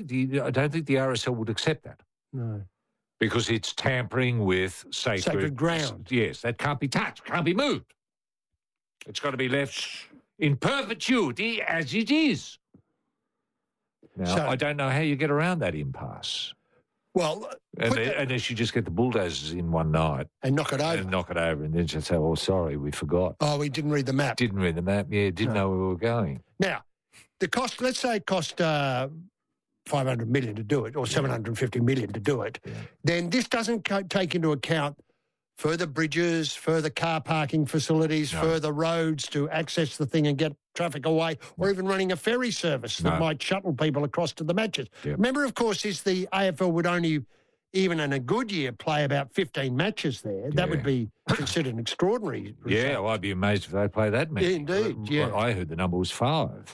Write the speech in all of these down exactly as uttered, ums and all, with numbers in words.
the I don't think the R S L would accept that. No. Because it's tampering with sacred, Sacred ground. Yes, that can't be touched, can't be moved. It's got to be left in perpetuity as it is. Now, So- I don't know how you get around that impasse. Well, And put they, that- unless you just get the bulldozers in one night and knock it over. and knock it over and then just say, oh, sorry, we forgot. Oh, we didn't read the map. Didn't read the map, yeah, didn't know where we were going. Now, the cost, let's say it cost uh, five hundred million dollars to do it or seven hundred fifty million dollars to do it, Yeah. then this doesn't co- take into account further bridges, further car parking facilities, No. further roads to access the thing and get traffic away, or even running a ferry service that No. might shuttle people across to the matches. Yep. Remember, of course, is the A F L would only, even in a good year, play about fifteen matches there. That Yeah. would be considered an extraordinary result. Yeah, well, I'd be amazed if they play that many. Indeed, I- yeah. I heard the number was five.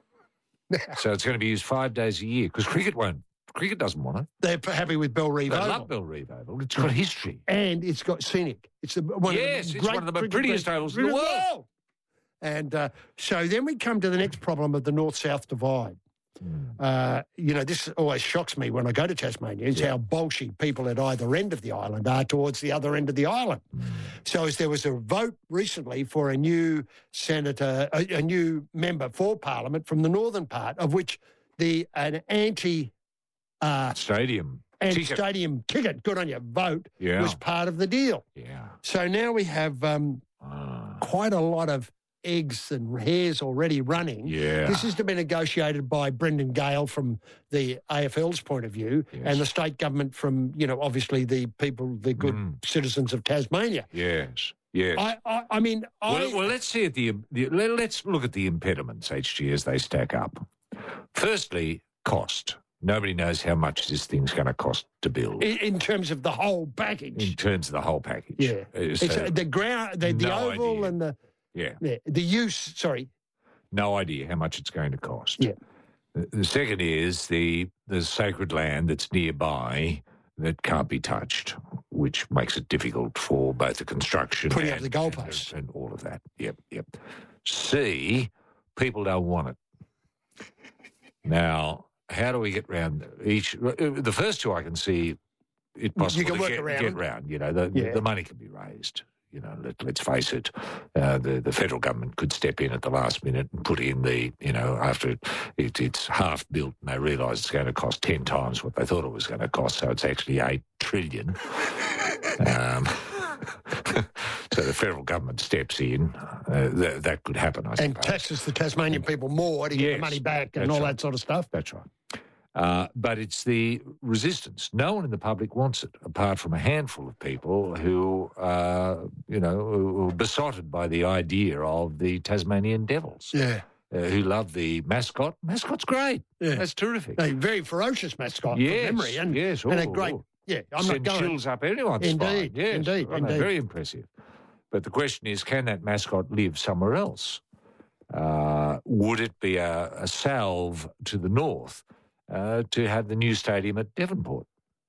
So it's going to be used five days a year because cricket won't. Cricket doesn't want it. They're happy with Bell Reeve They Oval. love Bell Reeve Oval. It's got history. And it's got scenic. It's the, one Yes, of the it's great one of the cricket prettiest grounds ovals in the world. And uh, so then we come to the next problem of the north-south divide. Mm. Uh, you know, this always shocks me when I go to Tasmania, is Yeah. how bolshy people at either end of the island are towards the other end of the island. Mm. So as there was a vote recently for a new senator, a, a new member for Parliament from the northern part, of which the an anti uh, Stadium. and Ticket. stadium ticket, good on you, vote Yeah. was part of the deal. Yeah. So now we have um, Ah. quite a lot of eggs and hairs already running. Yeah. This is to be negotiated by Brendan Gale from the A F L's point of view Yes. and the state government from, you know, obviously the people, the good Mm. citizens of Tasmania. Yes. Yes. I, I, I mean, I, Well, well, let's see at the, the let- let's look at the impediments, H G, as they stack up. Firstly, cost. Nobody knows how much this thing's going to cost to build in, in terms of the whole package. in terms of the whole package. yeah. Uh, It's so uh, the ground, the, the no oval idea. and the, yeah, yeah, the use, sorry. no idea how much it's going to cost. Yeah. The, the second is the the sacred land that's nearby that can't be touched, which makes it difficult for both the construction Putting and, up the goalposts. and, and all of that. Yep, yep. C, people don't want it. Now, how do we get round each? The first two I can see it possible can to work get, around get them. round. You know, the, Yeah. the money can be raised. You know, let, let's face it, uh, the, the federal government could step in at the last minute and put in the, you know, after it, it, it's half built and they realise it's going to cost ten times what they thought it was going to cost, so it's actually eight trillion. um, so the federal government steps in. Uh, that, that could happen, I And suppose. taxes the Tasmanian people more to get Yes, the money back and that's all right. that sort of stuff. That's right. Uh, but it's the resistance. No one in the public wants it, apart from a handful of people who, uh, you know, who are besotted by the idea of the Tasmanian Devils, Yeah. uh, who love the mascot. Mascot's great. Yeah. That's terrific. A very ferocious mascot Yes, from memory. And, yes, and a oh, great, oh. yeah, I'm Send not going. chills up anyone's Indeed, spine. Yes, indeed, I know, indeed. very impressive. But the question is, can that mascot live somewhere else? Uh, would it be a, a salve to the north uh, to have the new stadium at Devonport?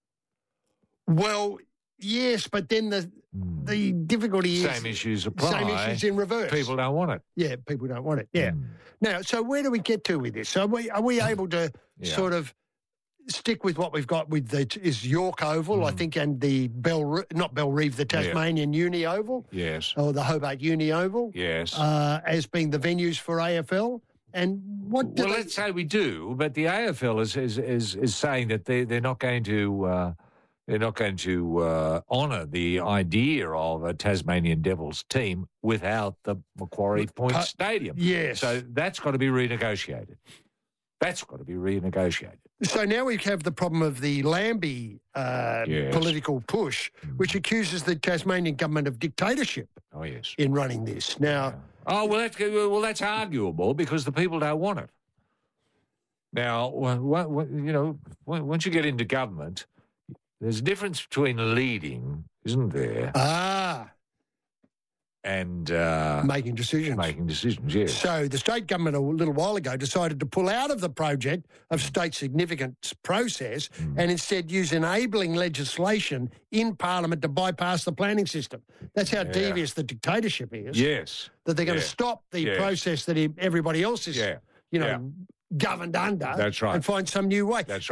Well, yes, but then the Mm. the difficulty is Same issues apply. Same issues in reverse. People don't want it. Yeah, people don't want it. Yeah. Mm. Now, so where do we get to with this? So are we, are we able to Yeah. sort of stick with what we've got with the is York Oval, I Mm. think, and the Bell, Re- not Bell Reeve, the Tasmanian Uni Oval Yes. or the Hobart Uni Oval Yes. uh, as being the venues for A F L? And what do well, they- let's say we do, but the A F L is is is, is saying that they they're not going to uh, they're not going to uh, honour the idea of a Tasmanian Devils team without the Macquarie Point Pa- Stadium. Yes. So that's got to be renegotiated. That's got to be renegotiated. So now we have the problem of the Lambie uh, Yes. political push, which accuses the Tasmanian government of dictatorship Oh yes. in running this. Now, Oh well, that's well, that's arguable because the people don't want it. Now, wha- wha- wha- you know, on- once you get into government, there's a difference between leading, isn't there, ah, and uh, making decisions. making decisions. Yes. So the state government a little while ago decided to pull out of the project of state significance process Hmm. and instead use enabling legislation in Parliament to bypass the planning system. That's how Yeah. devious the dictatorship is. Yes. That they're going to Yeah. stop the Yeah. process that everybody else is, Yeah. you know, Yeah. governed under That's right. and find some new way. That's